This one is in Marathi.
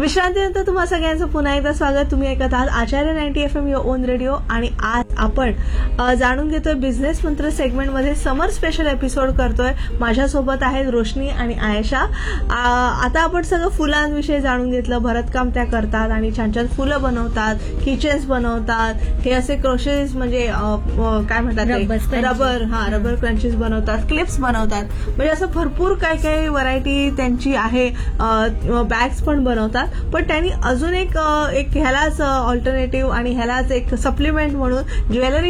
विश्रांतीनंतर तुम्हा सगळ्यांचं पुन्हा एकदा स्वागत. तुम्ही ऐकत आहात आचार्य 90 FM युअर ओन रेडिओ. आणि आज आपण जाणून घेतोय बिझनेस मंत्र सेगमेंटमध्ये समर स्पेशल एपिसोड करतोय. माझ्यासोबत आहेत रोशनी आणि आयशा. आता आपण सगळं फुलांविषयी जाणून घेतलं. भरतकाम त्या करतात आणि छान छान फुलं बनवतात, किचन्स बनवतात, हे असे क्रोशेस म्हणजे काय म्हणतात रबर क्रंचेस बनवतात, क्लिप्स बनवतात, म्हणजे असं भरपूर काय काय व्हरायटी त्यांची आहे. बॅग्स पण बनवतात. पण त्यांनी अजून एक ह्यालाच ऑल्टरनेटिव्ह आणि ह्यालाच एक सप्लिमेंट म्हणून ज्वेलरी